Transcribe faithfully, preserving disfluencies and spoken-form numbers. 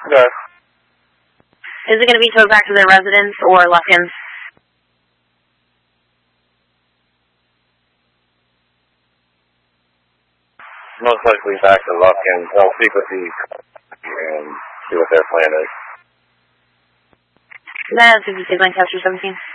Okay. Is it going to be towed back to their residence or Lufkin? Most likely back to Lufkin. I'll speak with the and see what their plan is. That's fifty-six Lancaster seventeen.